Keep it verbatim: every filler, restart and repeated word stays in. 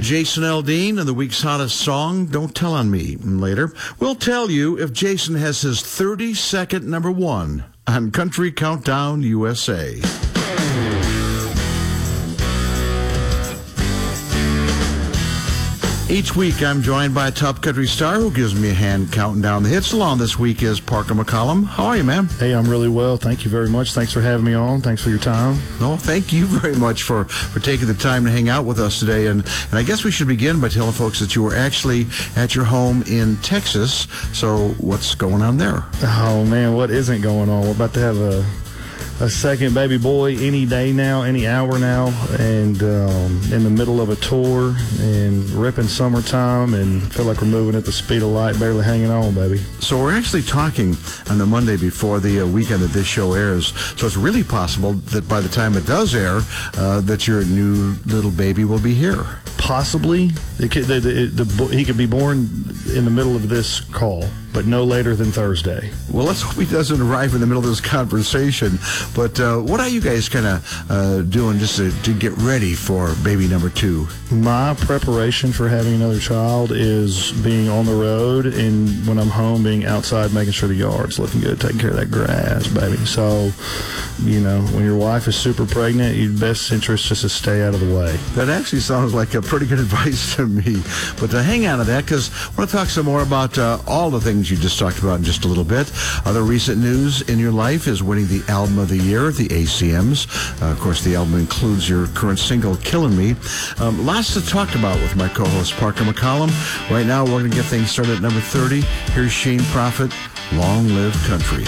Jason Aldean and the week's hottest song, Don't Tell on Me. And later, we'll tell you if Jason has his thirty-second number one on Country Countdown U S A. Each week, I'm joined by a top country star who gives me a hand counting down the hits. Along this week is Parker McCollum. How are you, man? Hey, I'm really well. Thank you very much. Thanks for having me on. Thanks for your time. No, thank you very much for, for taking the time to hang out with us today. And, and I guess we should begin by telling folks that you were actually at your home in Texas. So what's going on there? Oh, man, what isn't going on? We're about to have a... a second baby boy any day now, any hour now, and um, in the middle of a tour and ripping summertime and feel like we're moving at the speed of light, barely hanging on, baby. So we're actually talking on the Monday before the uh, weekend that this show airs. So it's really possible that by the time it does air, uh, that your new little baby will be here. Possibly. It could, the, the, the, he could be born in the middle of this call, but no later than Thursday. Well, let's hope he doesn't arrive in the middle of this conversation. But uh, what are you guys kind of uh, doing just to, to get ready for baby number two? My preparation for having another child is being on the road, and when I'm home, being outside, making sure the yard's looking good, taking care of that grass, baby. So, you know, when your wife is super pregnant, your best interest is just to stay out of the way. That actually sounds like a pretty good advice to me. But uh, hang on to that, because I want to talk some more about uh, all the things you just talked about in just a little bit. Other recent news in your life is winning the Album of the Year at the A C Ms. Uh, of course, the album includes your current single, Killing Me. Um, lots to talk about with my co-host, Parker McCollum. Right now, we're going to get things started at number thirty. Here's Shane Prophet, Long Live Country.